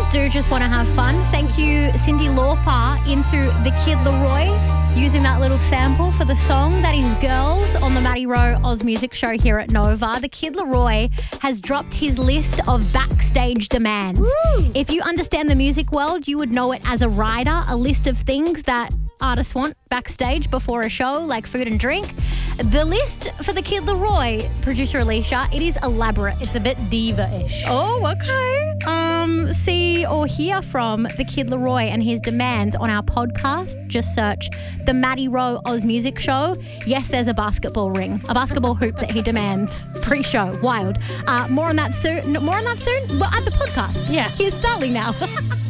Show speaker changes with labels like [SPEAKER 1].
[SPEAKER 1] girls do just want to have fun. Thank you, Cyndi Lauper, into The Kid Laroi, using that little sample for the song that is Girls on the Maddie Rowe Oz Music Show here at Nova. The Kid Laroi has dropped his list of backstage demands.
[SPEAKER 2] Woo!
[SPEAKER 1] If you understand the music world, you would know it as a rider, a list of things that artists want backstage before a show, like food and drink. The list for The Kid Laroi, producer Alicia, it is elaborate.
[SPEAKER 2] It's a bit diva-ish.
[SPEAKER 1] Oh, okay. See or hear from The Kid Laroi and his demands on our podcast. Just search the Maddie Rowe Oz Music Show. Yes, there's a basketball ring, a basketball hoop that he demands pre-show. Wild. More on that soon. Well, at the podcast.
[SPEAKER 2] Yeah.
[SPEAKER 1] Here's Starling now.